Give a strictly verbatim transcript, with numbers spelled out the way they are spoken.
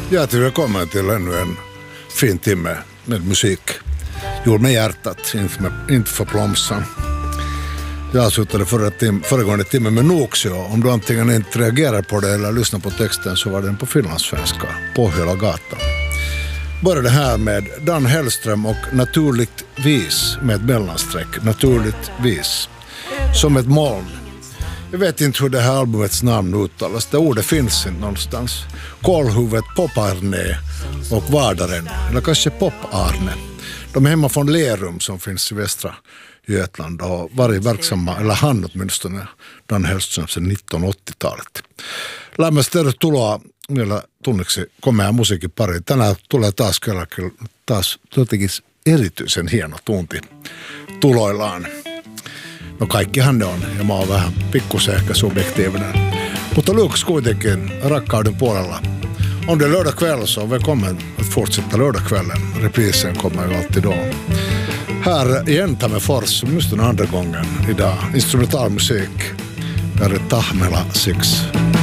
Hjärtligt välkommen till ännu en fin timme med musik. Gjord med hjärtat, inte, med, inte för plomsan. Jag avslutade förra tim, föregående timme med Noxio. Om du antingen inte reagerar på det eller lyssnar på texten så var den på finlandssvenska, på hela gatan. Började här med Dan Hellström och Naturligt vis med ett mellansträck. Naturligt vis. Som ett moln. Jag vet inte hur det här albumets namn uttalas. Det ordet finns inte någonstans. Kolhuvudet Pop-Arne och Vardaren. Eller kanske Pop-Arne. De är hemma från Lerum som finns i västra Götland och varit verksamma, eller han åtminstone, Dan Hellström sedan nittonhundraåttiotalet. Lämmästä tuloa vielä tunniksi komea musiikkipari. Tänään tulee taas kyllä taas jotenkin erityisen hieno tunti tuloillaan. No kaikkihan ne on, ja mä oon vähän pikkusen ehkä subjektiivinen. Mutta lyöks kuitenkin rakkauden puolella. Om det är lördag kväll så välkommen att fortsätta lördagskvällen. Reprisen kommer ju alltid då. Här igen Tammerfors, just den andra gången idag. Instrumentalmusik. Där är Tahmela sex.